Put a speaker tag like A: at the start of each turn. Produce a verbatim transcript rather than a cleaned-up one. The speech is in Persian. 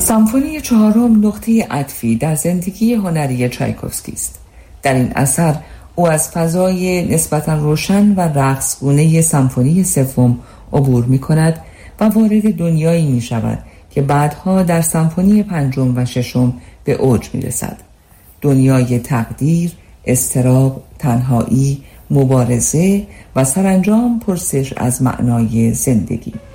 A: سمفونی چهارم نقطه عطفی در زندگی هنری چایکوفسکی است. در این اثر او از فضای نسبتاً روشن و رقصگونه سمفونی سوم عبور می کند و وارد دنیایی می شود که بعدها در سمفونی پنجم و ششم به اوج می رسد. دنیای تقدیر، اضطراب، تنهایی، مبارزه و سرانجام پرسش از معنای زندگی.